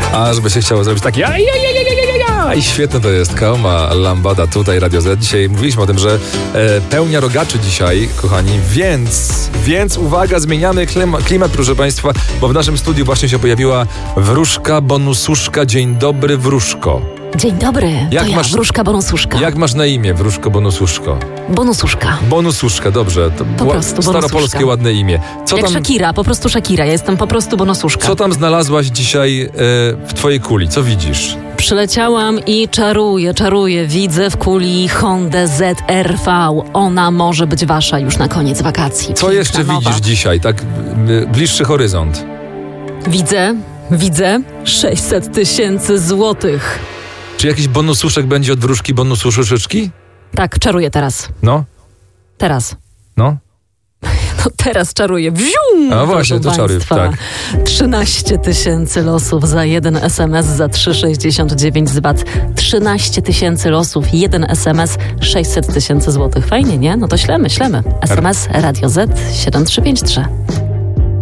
Aż by się chciało zrobić takie i świetne to jest. Kaoma Lambada, tutaj Radio Z. Dzisiaj mówiliśmy o tym, że pełnia rogaczy dzisiaj, kochani, więc uwaga, zmieniamy klimat, proszę Państwa, bo w naszym studiu właśnie się pojawiła wróżka, bonususzka. Dzień dobry, wróżko. Dzień dobry, wróżka bonususzka. Jak masz na imię, wróżko bonususzko? Bonususzka. Bonususzka, dobrze. To po prostu staropolskie ładne imię. Jak Shakira, po prostu Shakira. Ja jestem po prostu bonususzka. Co tam znalazłaś dzisiaj w twojej kuli? Co widzisz? Przyleciałam i czaruję. Widzę w kuli Hondę ZR-V. Ona może być wasza już na koniec wakacji. Co jeszcze widzisz dzisiaj? Tak bliższy horyzont. Widzę 600 000 złotych. Czy jakiś bonususzek będzie od wróżki bonususzyczki? Tak, czaruję teraz. No? Teraz. No? No teraz czaruję. Wzium! A właśnie, to czaruję, tak. 13 000 losów za jeden SMS za 3,69 z VAT. 13 000 losów, jeden SMS, 600 000 złotych. Fajnie, nie? No to ślemy. SMS Radio Z 7353.